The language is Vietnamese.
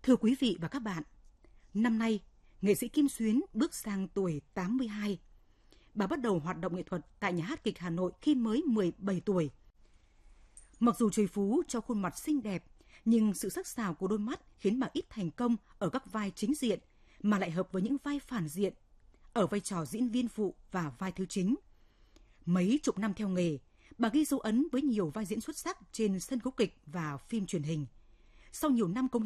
Thưa quý vị và các bạn, năm nay, nghệ sĩ Kim Xuyến bước sang tuổi 82. Bà bắt đầu hoạt động nghệ thuật tại Nhà hát kịch Hà Nội khi mới 17 tuổi. Mặc dù trời phú cho khuôn mặt xinh đẹp, nhưng sự sắc sảo của đôi mắt khiến bà ít thành công ở các vai chính diện, mà lại hợp với những vai phản diện, ở vai trò diễn viên phụ và vai thứ chính. Mấy chục năm theo nghề, bà ghi dấu ấn với nhiều vai diễn xuất sắc trên sân khấu kịch và phim truyền hình. Sau nhiều năm công